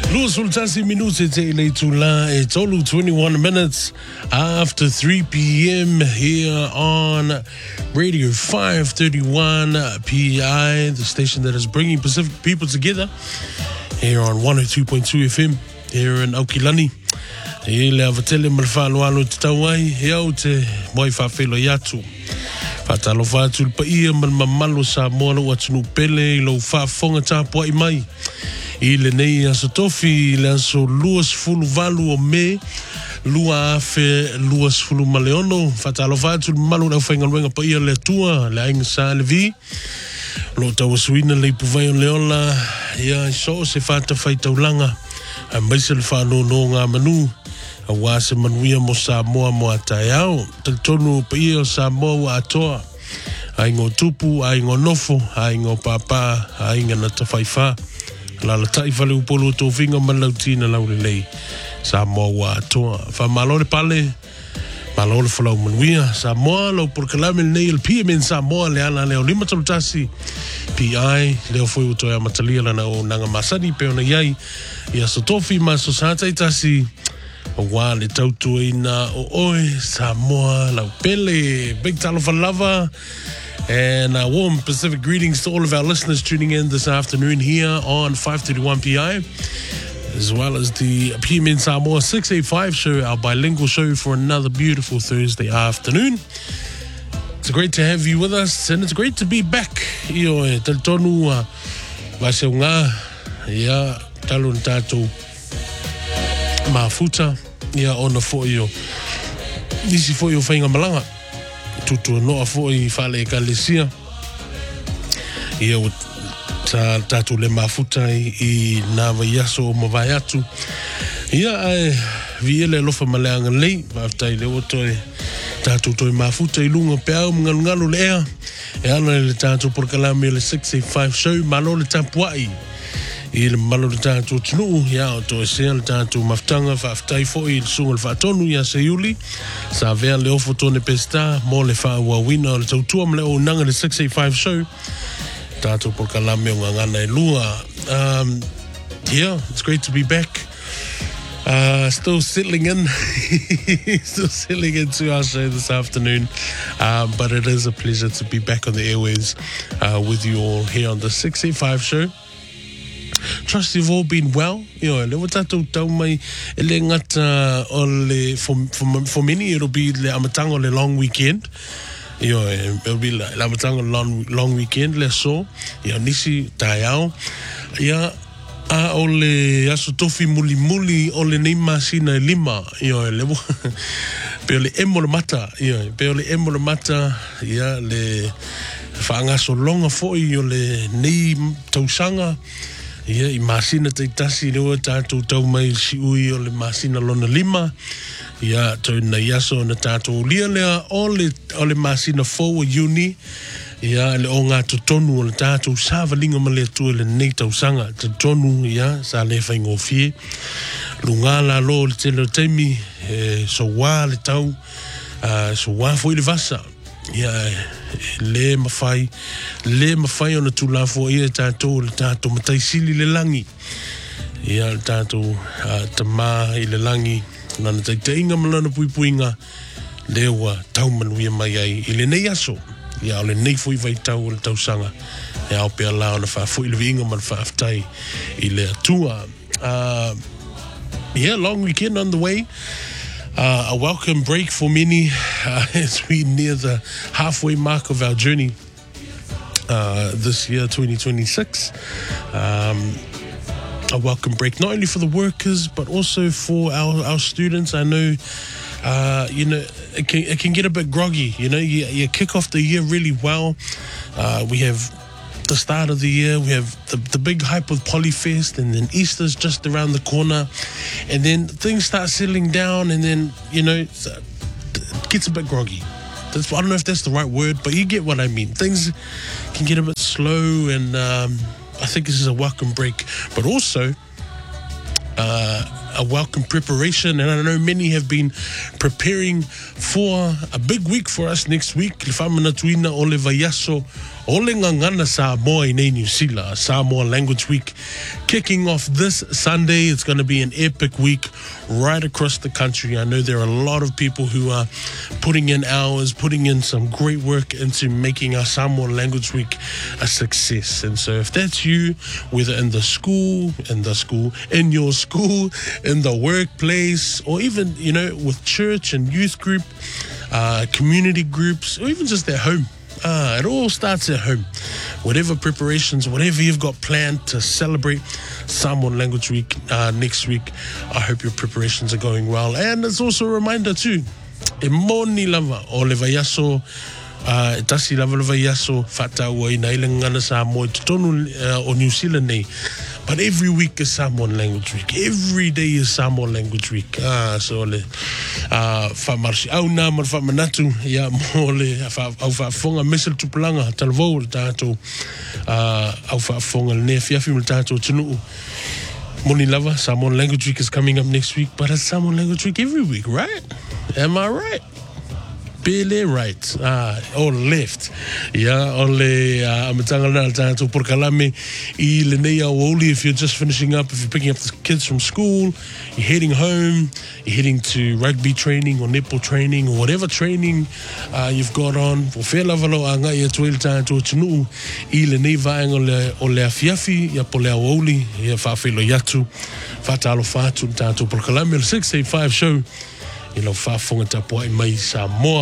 Luas Sultasi Minutes Tele Tula. It's all 21 minutes after 3 p.m. here on Radio 531 PI, the station that is bringing Pacific people together here on 102.2 FM here in Aukilani. Ele avatele malfalo te tawai heo te moi whawhelo yatu. Whatalo whātul pa ia malmamalo sa moalo atunu pele i lau whaafonga tāpua i mai. I le nei aso tofi le aso luas fulu valu o me lua afe luas fulu maleono. Whatalo whātul malu rau whaingaruenga pa ia le tua le ainga sa le vi. Lo tau suina le puvai o leola ia so se whata whaitaulanga. A maise le whanau no ngā manu. A wase manuia mo Samoa mo atai au. Te tonu pa ia o Samoa wa atoa. Aingo tupu, aingo nofo, aingo papa, ainga na tawhaiwha. Lala tai whale upolo tō whinga malautina laurelei. Samoa wa atoa. Wha malore pale, malore whalau manuia. Samoa lau porkalame nei il PMN Samoa le ana leo lima talutasi. PI, leo foi utoe a matalia lana o nanga masani peona iai. Ia sotofi ma sosata itasi. Wa le tautu ina o oe Samoa lau pele. Big talo for lava. And warm Pacific greetings to all of our listeners tuning in this afternoon here on 531 PI, as well as the PMN Samoa 685 show, our bilingual show for another beautiful Thursday afternoon. It's great to have you with us, and it's great to be back. Io e taltonu vaseunga ia talun tatu mafuta ia ona fo io nisi fo io fainga malanga. Tutu noa fo I whale kalesia. Ia o tatu le mafuta I nawa yaso o mawai atu. Ia ai viele lofa maleanga lei. Waftai le oto e tatu toi mafuta I lunga peau mngalu le ea. E ana le tatu porkalame le 685 show. Malo le tapuai. I le malo le tatu tunu. Ia o to e sea le tatu maftanga. Waftai fo I le sunga le whatonu ia se yuli. Sa vea le ofo tone pesta. Mo le wha wawina. Le tautua mle o nanga le 685 show. Tatu porkalame o ngangana e lua. Yeah, it's great to be back. Still settling in. Still settling into our show this afternoon. But it is a pleasure to be back on the airwaves with you all here on the 685 show. Trust you've all been well. Le watato tau mai ele ngata ole for many it'll be le amatanga le long weekend. It'll be le amatanga long weekend le so. Nisi taiao. A ole aso tofi muli ole nei masina e lima. Le pe le emo le mata. Pe le emo le mata. Le whaangaso longa foi ole nei tausanga. I masina te tasi rewa tātou tau mai si ui o le masina lona lima. Ia tau na yaso na tātou lia lea o le masina fōua uni. Ia le o ngā tonu o le tātou sāwalinga ma le atua le nei tau sanga. Tonu ia sa le whaingo fie. Lunga la lo le tele teimi. So wā le tau. So wā fōi le vasa. Ia le mawhai o na tula fo ia tātou le tātou mataisili le langi. Ia le tātou tamā I le langi nana taitainga malana puipuinga lewa tau manuia mai ai I le nei aso. Ia o le nei fui vai tau o le tausanga. Ia o pia lao na whaafui le vinga man whaaftai I le atua. Yeah, long weekend on the way. A welcome break for many as we near the halfway mark of our journey this year, 2026. A welcome break, not only for the workers, but also for our students. I know, it can get a bit groggy. You kick off the year really well. We have the start of the year, we have the big hype of Polyfest, and then Easter's just around the corner, and then things start settling down, and then it gets a bit groggy. I don't know if that's the right word, but you get what I mean. Things can get a bit slow, and I think this is a welcome break. But also, a welcome preparation, and I know many have been preparing for a big week for us next week. Le whamana tuina o le vaiaso o le ngangana Samoa i nei New Zealand, Samoa Language Week kicking off this Sunday. It's going to be an epic week right across the country. I know there are a lot of people who are putting in hours, putting in some great work into making our Samoa Language Week a success. And so if that's you, whether in your school, in the workplace, or even, with church and youth group, community groups, or even just at home, it all starts at home. Whatever preparations, whatever you've got planned to celebrate Samoan Language Week next week, I hope your preparations are going well. And it's also a reminder too, e moni lava o le vaiaso, tasi lava le vaiaso whataua i nei le ngana Samoa i tonu o New Zealand nei. But every week is Samoan Language Week. Every day is Samoan Language Week. So le whamarsi au nā mar whamanatu ia mo le au whafonga mesel tupulanga talvou le tātou au whafonga le nea fiafi le tātou tunuu. Moni lava, Samoan Language Week is coming up next week, but it's Samoan Language Week every week, right? Am I right? Barely right. Or left. Yeah, only amatanga na tātou porkalame I le nei au oli. If you're just finishing up, if you're picking up the kids from school, you're heading home, you're heading to rugby training or netball training or whatever training you've got on. O whea lavalo a ngai atu il tātou tunuu I le nei vaenga o le afiafi ia po le au oli ia whawhelo yatu whatalo whatu tātou porkalame 685 show. I lo whafonga tapua I mai Samoa.